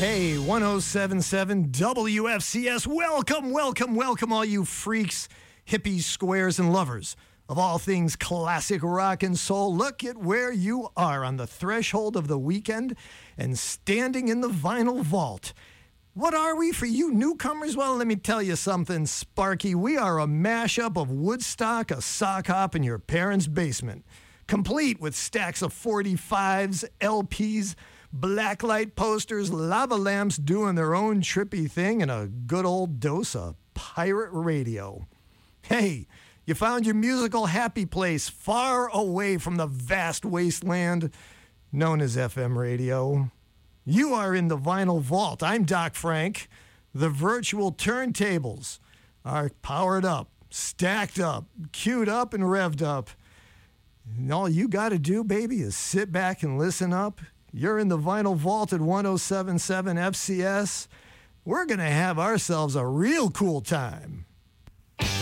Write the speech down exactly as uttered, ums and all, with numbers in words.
Hey, one oh seven point seven W F C S. Welcome, welcome, welcome, all you freaks, hippies, squares, and lovers of all things classic rock and soul. Look at where you are on the threshold of the weekend and standing in the vinyl vault. What are we for you newcomers? Well, let me tell you something, Sparky. We are a mashup of Woodstock, a sock hop in your parents' basement, complete with stacks of forty-fives, L Ps, blacklight posters, lava lamps doing their own trippy thing, and a good old dose of pirate radio. Hey, you found your musical happy place far away from the vast wasteland known as F M radio. You are in the vinyl vault. I'm Doc Frank. The virtual turntables are powered up, stacked up, queued up, and revved up. And all you got to do, baby, is sit back and listen up. You're in the vinyl vault at one oh seven point seven F C S. We're going to have ourselves a real cool time.